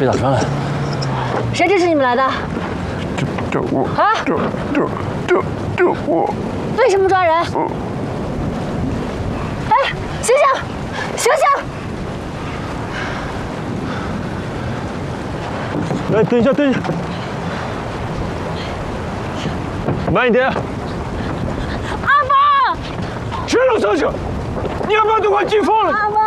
被打穿了。 谁支持你们来的？ 就我啊！ 就我。 为什么抓人？哎，醒醒，醒醒！ 哎，等一下，等一下，慢一点。 阿宝， 全都上去！你要把都快击疯了！ 阿宝。